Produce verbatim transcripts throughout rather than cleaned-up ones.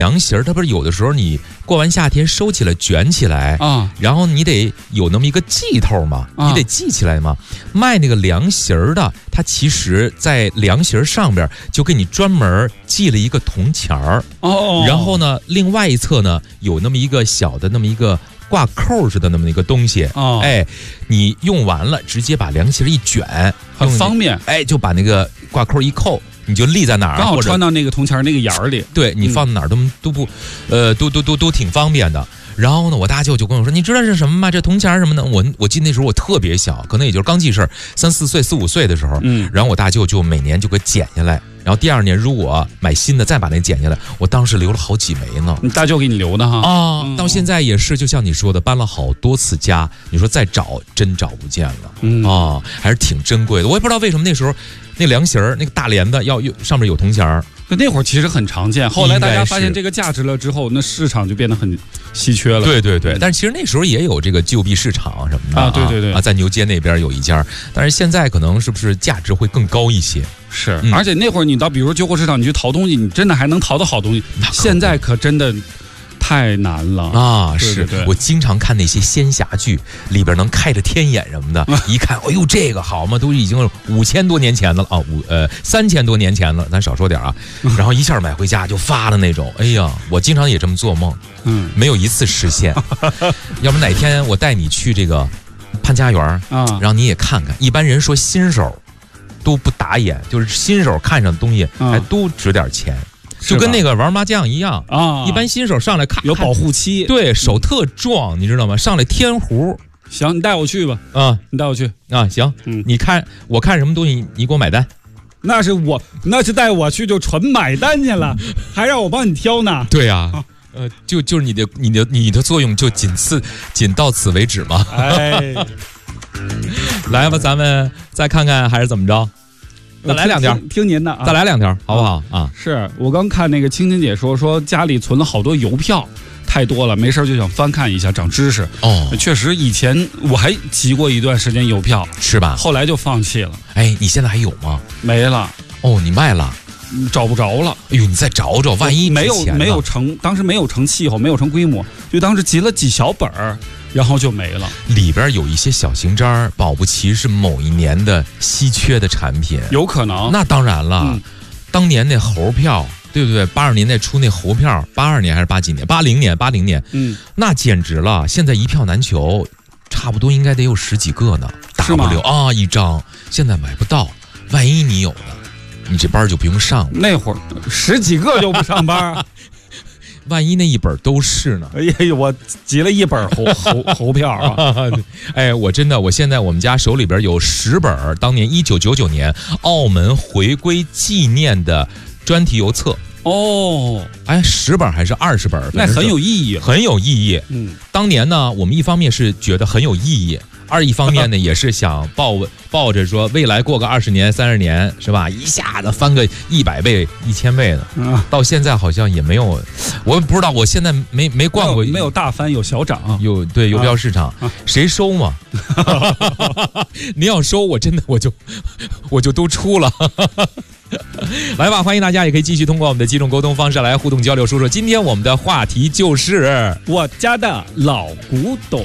凉席儿，它不是有的时候你过完夏天收起来卷起来啊，然后你得有那么一个系头嘛，啊、你得系起来嘛。卖那个凉席儿的，它其实在凉席儿上边就给你专门系了一个铜钱儿哦，然后呢，另外一侧呢有那么一个小的那么一个挂扣似的那么一个东西哦，哎，你用完了直接把凉席儿一卷， 很方便， 哎，就把那个挂扣一扣。你就立在哪儿， 刚好穿到那个铜钱那个眼儿里。 对，你放在哪儿都、嗯、都不，呃，都都都都挺方便的。然后呢，我大舅就跟我说：“你知道是什么吗？这铜钱什么的。”我我记得那时候我特别小，可能也就是刚记事儿，三四岁、四五岁的时候。嗯。然后我大舅就每年就给剪下来，然后第二年如果买新的，再把那剪下来。我当时留了好几枚呢。 你大舅给你留的哈？ 啊、嗯，到现在也是，就像你说的，搬了好多次家，你说再找真找不见了。嗯啊，还是挺珍贵的。我也不知道为什么那时候那凉席儿那个大帘子要有上面有铜钱儿。 那会儿其实很常见，后来大家发现这个价值了之后，那市场就变得很稀缺了。 对对对，但是其实那时候也有这个旧币市场什么的啊，对对对啊，在牛街那边有一家，但是现在可能是不是价值会更高一些？ 是，嗯、而且那会儿你到比如说旧货市场，你去淘东西，你真的还能淘到好东西。现在可真的太难了啊！是对对对， 我经常看那些仙侠剧，里边能开着天眼什么的，一看，哎呦，这个好嘛，都已经五千多年前的了啊，五呃三千多年前了，咱少说点啊。然后一下买回家就发了那种，哎呀，我经常也这么做梦，嗯，没有一次实现。要不哪天我带你去这个潘家园啊，让你也看看。一般人说新手都不打眼，就是新手看上的东西还都值点钱。就跟那个玩麻将一样啊，一般新手上来看有保护期， 对手特壮，你知道吗？上来天胡， 行，你带我去吧， 啊， 你带我去啊，行，嗯，你看我看什么东西，你给我买单。 那是我，那是带我去就纯买单去了，还让我帮你挑呢。 对呀、啊，呃，就就是你的你的你的作用就仅此仅到此为止嘛。哎，来吧，咱们再看看还是怎么着。再来两条， 听, 听您的啊！ 再来两条，好不好啊？ 是我刚看那个青青姐说，说家里存了好多邮票，太多了，没事就想翻看一下，长知识。哦，确实，以前我还集过一段时间邮票， 是吧？ 后来就放弃了。 哎，你现在还有吗？ 没了。 哦，你卖了？ 找不着了。 哎呦，你再找找，万一没有没有成，当时没有成气候，没有成规模，就当时集了几小本儿。然后就没了， 里边有一些小型渣，保不齐是某一年的稀缺的产品， 有可能。 那当然了，嗯、当年那猴票，对不对？八十年代初那猴票，八二年还是八几年？八零年，八零年，嗯，那简直了！现在一票难求，差不多应该得有十几个呢，大不了啊一张，现在买不到。万一你有呢，你这班就不用上了。 那会儿十几个就不上班。 万一那一本都是呢？ 哎呀，我集了一本猴猴猴票啊！ 哎，我真的，我现在我们家手里边有十本当年一九九九年澳门回归纪念的专题邮册哦。哎，十本还是二十本？ 那很有意义， 很有意义。嗯，当年呢，我们一方面是觉得很有意义。二一方面呢，也是想抱抱着说，未来过个二十年、三十年，是吧？一下子翻个一百倍、一千倍的。嗯，到现在好像也没有，我也不知道。我现在没没逛过， 没有大翻，有小涨， 有对邮票市场，啊、谁收嘛？您要收，我真的我就我就都出了。来吧，欢迎大家也可以继续通过我们的几种沟通方式来互动交流，说说今天我们的话题就是我家的老古董。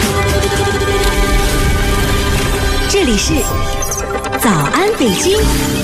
这里是早安北京。